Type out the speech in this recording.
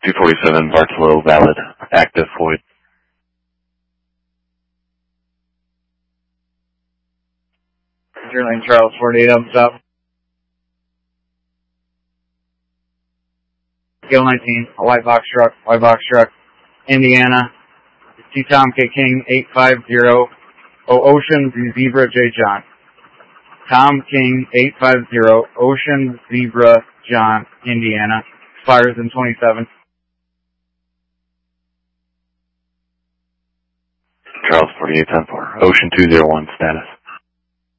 247 Bartolo, valid, active, void. 09 Charles 48 up top. Gill 19, a white box truck, Indiana, T Tom K King 850, Ocean Zebra J John. Tom King 850, Ocean Zebra John, Indiana, expires in 27. Charles 48 10-4, Ocean 201, status.